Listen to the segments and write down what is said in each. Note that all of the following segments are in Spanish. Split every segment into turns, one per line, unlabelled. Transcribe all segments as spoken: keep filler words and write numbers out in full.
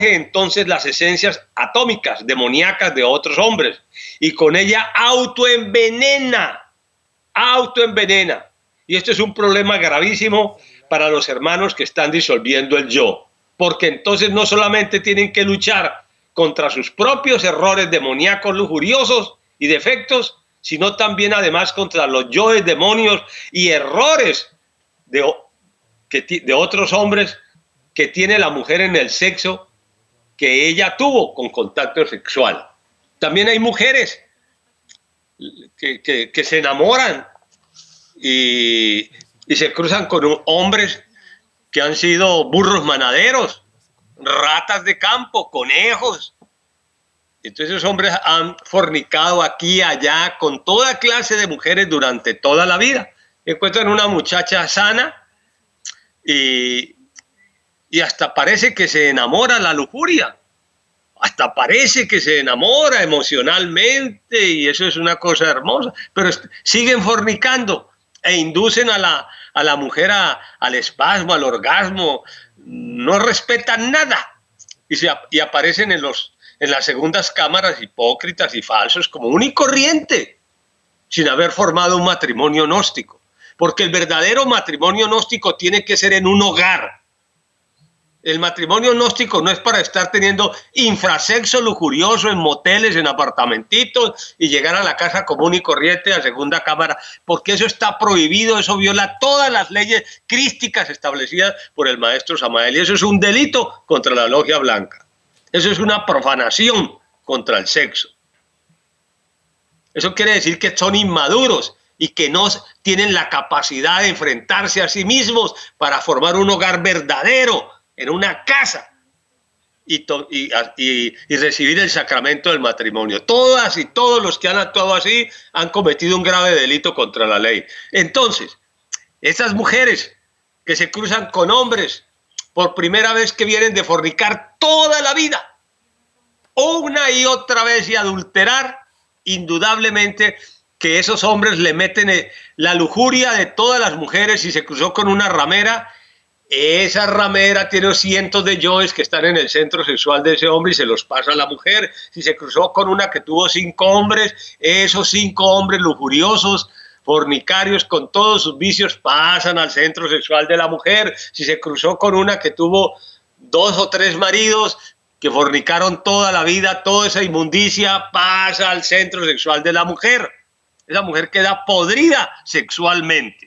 entonces las esencias atómicas, demoníacas de otros hombres, y con ella autoenvenena, autoenvenena. Y esto es un problema gravísimo para los hermanos que están disolviendo el yo, porque entonces no solamente tienen que luchar contra sus propios errores demoníacos, lujuriosos y defectos, sino también además contra los yoes, demonios y errores de, que, de otros hombres que tiene la mujer en el sexo que ella tuvo con contacto sexual. También hay mujeres que, que, que se enamoran y, y se cruzan con un, hombres que han sido burros manaderos, ratas de campo, conejos. Entonces esos hombres han fornicado aquí y allá con toda clase de mujeres durante toda la vida. Encuentran una muchacha sana y, y hasta parece que se enamora la lujuria. Hasta parece que se enamora emocionalmente y eso es una cosa hermosa. Pero siguen fornicando e inducen a la, a la mujer a, al espasmo, al orgasmo. No respetan nada y, se, y aparecen en los... en las segundas cámaras hipócritas y falsos como un y corriente, sin haber formado un matrimonio gnóstico. Porque el verdadero matrimonio gnóstico tiene que ser en un hogar. El matrimonio gnóstico no es para estar teniendo infrasexo lujurioso en moteles, en apartamentitos y llegar a la casa común y corriente a segunda cámara, porque eso está prohibido, eso viola todas las leyes crísticas establecidas por el maestro Samael y eso es un delito contra la logia blanca. Eso es una profanación contra el sexo. Eso quiere decir que son inmaduros y que no tienen la capacidad de enfrentarse a sí mismos para formar un hogar verdadero en una casa y, y, y, y recibir el sacramento del matrimonio. Todas y todos los que han actuado así han cometido un grave delito contra la ley. Entonces, esas mujeres que se cruzan con hombres por primera vez que vienen de fornicar toda la vida, una y otra vez y adulterar, indudablemente que esos hombres le meten la lujuria de todas las mujeres. Si se cruzó con una ramera, esa ramera tiene cientos de yoes que están en el centro sexual de ese hombre y se los pasa a la mujer. Si se cruzó con una que tuvo cinco hombres, esos cinco hombres lujuriosos, fornicarios con todos sus vicios, pasan al centro sexual de la mujer. Si se cruzó con una que tuvo dos o tres maridos que fornicaron toda la vida, toda esa inmundicia pasa al centro sexual de la mujer. Esa mujer queda podrida sexualmente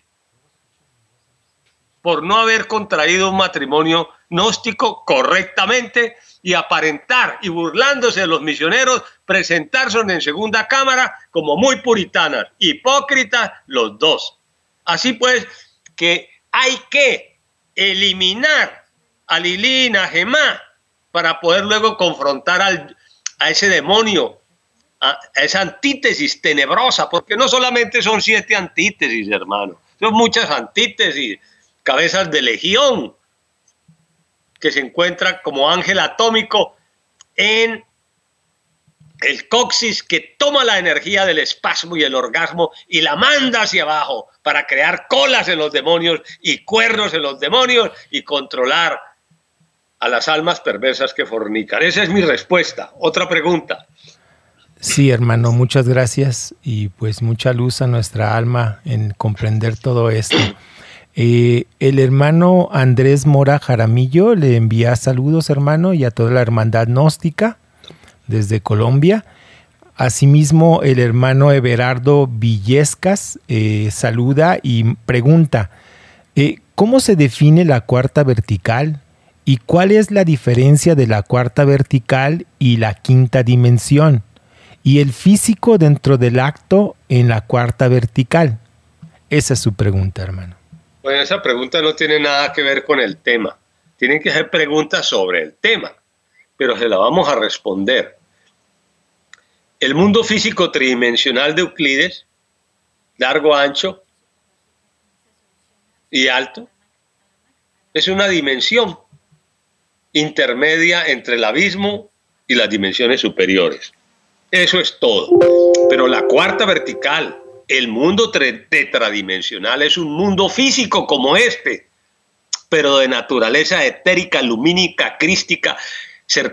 por no haber contraído un matrimonio gnóstico correctamente y aparentar y burlándose de los misioneros, presentarse en segunda cámara como muy puritanas, hipócritas los dos. Así pues que hay que eliminar a Lilín, a Gemá, para poder luego confrontar al, a ese demonio, a, a esa antítesis tenebrosa, porque no solamente son siete antítesis, hermano, son muchas antítesis, cabezas de legión, que se encuentran como ángel atómico en el coxis que toma la energía del espasmo y el orgasmo y la manda hacia abajo para crear colas en los demonios y cuernos en los demonios y controlar a las almas perversas que fornican. Esa es mi respuesta. Otra pregunta.
Sí, hermano, muchas gracias y pues mucha luz a nuestra alma en comprender todo esto. Eh, el hermano Andrés Mora Jaramillo le envía saludos, hermano, y a toda la hermandad gnóstica desde Colombia. Asimismo, el hermano Everardo Villescas eh, saluda y pregunta, eh, ¿cómo se define la cuarta vertical? ¿Y cuál es la diferencia de la cuarta vertical y la quinta dimensión? ¿Y el físico dentro del acto en la cuarta vertical? Esa es su pregunta, hermano.
Bueno, esa pregunta no tiene nada que ver con el tema. Tienen que hacer preguntas sobre el tema, pero se la vamos a responder. El mundo físico tridimensional de Euclides, largo, ancho y alto, es una dimensión intermedia entre el abismo y las dimensiones superiores. Eso es todo. Pero la cuarta vertical, el mundo tetradimensional, es un mundo físico como este, pero de naturaleza etérica, lumínica, crística,